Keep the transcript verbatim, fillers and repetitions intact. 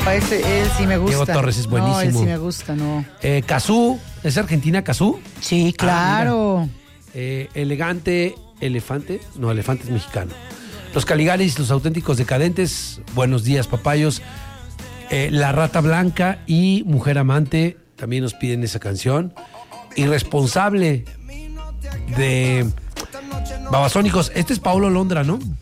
Ese, él sí me gusta. Diego Torres es buenísimo. No, él sí me gusta, no. Eh, Cazú, ¿es Argentina Cazú? Sí, claro. Ah, eh, elegante, elefante. No, elefante es mexicano. Los Caligaris, los auténticos decadentes. Buenos días, papayos. Eh, La Rata Blanca y Mujer Amante también nos piden esa canción. Irresponsable de Babasónicos. Este es Paulo Londra, ¿no?